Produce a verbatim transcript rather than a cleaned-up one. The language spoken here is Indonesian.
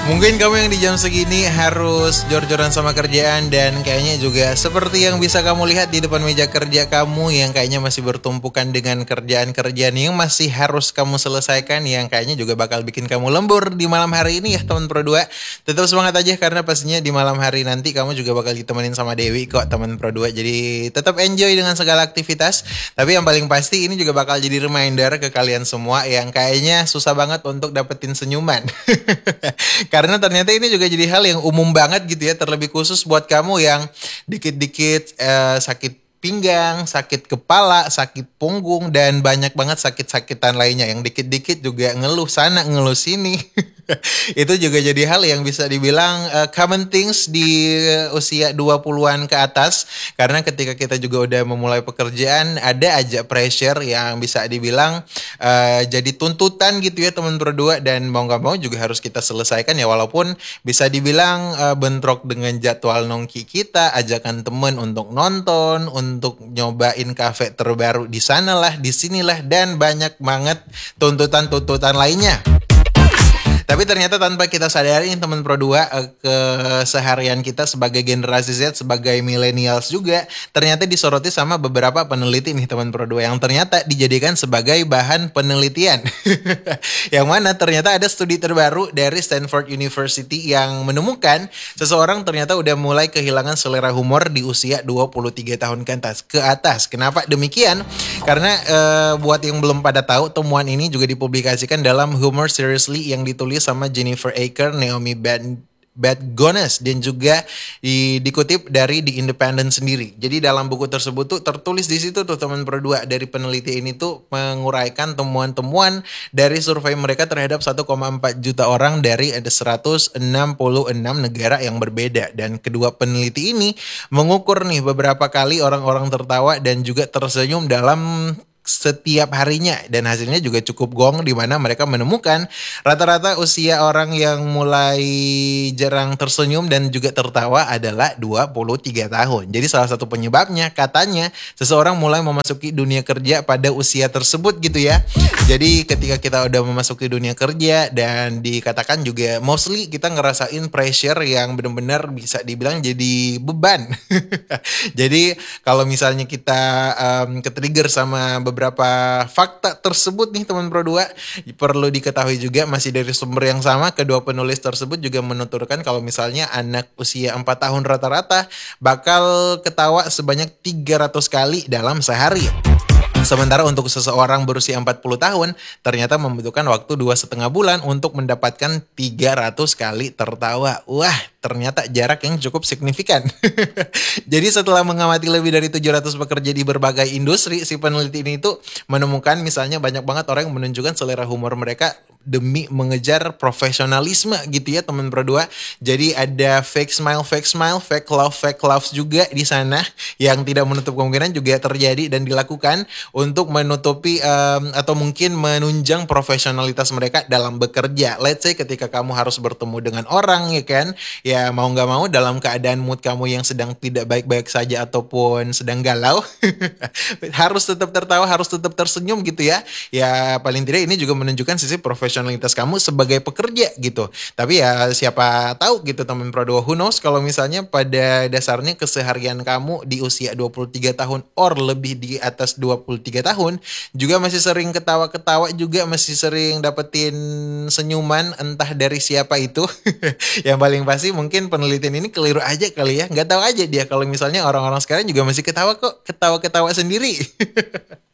Mungkin kamu yang di jam segini harus jor-joran sama kerjaan dan kayaknya juga seperti yang bisa kamu lihat di depan meja kerja kamu yang kayaknya masih bertumpukan dengan kerjaan-kerjaan yang masih harus kamu selesaikan yang kayaknya juga bakal bikin kamu lembur di malam hari ini ya teman Pro dua. Tetap semangat aja karena pastinya di malam hari nanti kamu juga bakal ditemenin sama Dewi kok teman Pro dua. Jadi tetap enjoy dengan segala aktivitas. Tapi yang paling pasti ini juga bakal jadi reminder ke kalian semua yang kayaknya susah banget untuk dapetin senyuman. Karena ternyata ini juga jadi hal yang umum banget gitu ya, terlebih khusus buat kamu yang dikit-dikit eh, sakit pinggang, sakit kepala, sakit punggung, dan banyak banget sakit-sakitan lainnya yang dikit-dikit juga ngeluh sana, ngeluh sini. Itu juga jadi hal yang bisa dibilang uh, common things di usia dua puluhan ke atas. Karena ketika kita juga udah memulai pekerjaan, ada aja pressure yang bisa dibilang uh, jadi tuntutan gitu ya teman berdua. Dan mau gak mau juga harus kita selesaikan ya. Walaupun bisa dibilang uh, bentrok dengan jadwal nongki kita, ajakan temen untuk nonton, untuk nyobain kafe terbaru di sanalah, di sinilah, dan banyak banget tuntutan-tuntutan lainnya. Tapi ternyata tanpa kita sadari teman Pro dua, keseharian kita sebagai generasi Z, sebagai millennials juga ternyata disoroti sama beberapa peneliti nih teman Pro dua yang ternyata dijadikan sebagai bahan penelitian. Yang mana ternyata ada studi terbaru dari Stanford University yang menemukan seseorang ternyata udah mulai kehilangan selera humor di usia dua puluh tiga tahun ke atas. Ke atas. Kenapa demikian? Karena eh, buat yang belum pada tahu, temuan ini juga dipublikasikan dalam Humor Seriously yang ditulis sama Jennifer Aker, Naomi Bad Badgones, dan juga di, dikutip dari The Independent sendiri. Jadi dalam buku tersebut tuh tertulis di situ tuh teman Pro dua, dari peneliti ini tuh menguraikan temuan-temuan dari survei mereka terhadap satu koma empat juta orang dari ada seratus enam puluh enam negara yang berbeda. Dan kedua peneliti ini mengukur nih beberapa kali orang-orang tertawa dan juga tersenyum dalam setiap harinya, dan hasilnya juga cukup gong di mana mereka menemukan rata-rata usia orang yang mulai jarang tersenyum dan juga tertawa adalah dua puluh tiga tahun. Jadi salah satu penyebabnya katanya seseorang mulai memasuki dunia kerja pada usia tersebut gitu ya. Jadi ketika kita udah memasuki dunia kerja dan dikatakan juga mostly kita ngerasain pressure yang benar-benar bisa dibilang jadi beban. Jadi kalau misalnya kita um, ke-trigger sama beberapa fakta tersebut nih teman Pro dua, perlu diketahui juga masih dari sumber yang sama, kedua penulis tersebut juga menuturkan kalau misalnya anak usia empat tahun rata-rata bakal ketawa sebanyak tiga ratus kali dalam sehari. Sementara untuk seseorang berusia empat puluh tahun ternyata membutuhkan waktu dua setengah bulan untuk mendapatkan tiga ratus kali tertawa. Wah, ternyata jarak yang cukup signifikan. Jadi setelah mengamati lebih dari tujuh ratus pekerja di berbagai industri, si peneliti ini tuh menemukan misalnya banyak banget orang yang menunjukkan selera humor mereka demi mengejar profesionalisme gitu ya teman Pro dua. Jadi ada fake smile, fake smile, fake love, fake love juga di sana yang tidak menutup kemungkinan juga terjadi dan dilakukan untuk menutupi um, atau mungkin menunjang profesionalitas mereka dalam bekerja. Let's say ketika kamu harus bertemu dengan orang ya kan, ya mau nggak mau dalam keadaan mood kamu yang sedang tidak baik-baik saja ataupun sedang galau, harus tetap tertawa, harus tetap tersenyum gitu ya. Ya paling tidak ini juga menunjukkan sisi profesionalitas kamu sebagai pekerja gitu. Tapi ya siapa tahu gitu teman Pro dua, who knows kalau misalnya pada dasarnya keseharian kamu di usia dua puluh tiga tahun or lebih di atas dua puluh tiga tahun juga masih sering ketawa-ketawa, juga masih sering dapetin senyuman entah dari siapa itu. Yang paling pasti mungkin penelitian ini keliru aja kali ya, nggak tahu aja dia kalau misalnya orang-orang sekarang juga masih ketawa kok, ketawa-ketawa sendiri.